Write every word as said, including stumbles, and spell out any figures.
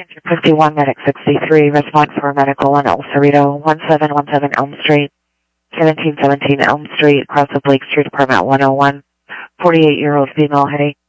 fifty-one, Medic sixty-three, respond for medical on El Cerrito, one seven one seven Elm Street, seventeen seventeen Elm Street, across the Blake Street, apartment one oh one, forty-eight-year-old female headache.